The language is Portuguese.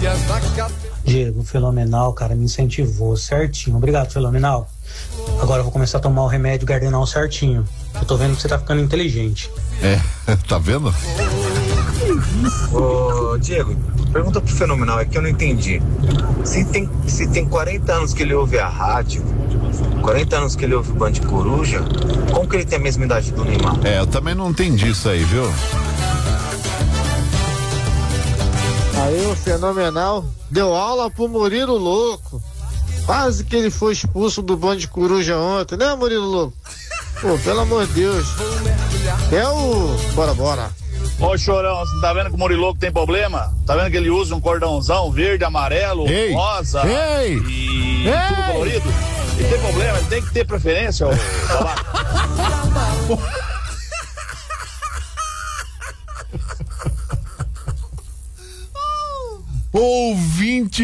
Diego, fenomenal, cara, me incentivou certinho. Obrigado, fenomenal. Agora eu vou começar a tomar o remédio Gardenal certinho. Eu tô vendo que você tá ficando inteligente. Tá vendo? Ô, Diego, pergunta pro Fenomenal, é que eu não entendi. Se tem 40 anos que ele ouve a rádio, 40 anos que ele ouve o Band Coruja, como que ele tem a mesma idade do Neymar? Eu também não entendi isso aí, viu? Aí o Fenomenal deu aula pro Murilo Louco. Quase que ele foi expulso do Band Coruja ontem, né, Murilo Louco? Pô, pelo amor de Deus. Bora. Ô, Chorão, você tá vendo que o Muriloco tem problema? Tá vendo que ele usa um cordãozão verde, amarelo, rosa e tudo colorido? Ele tem problema, ele tem que ter preferência, ô babaca. Ouvinte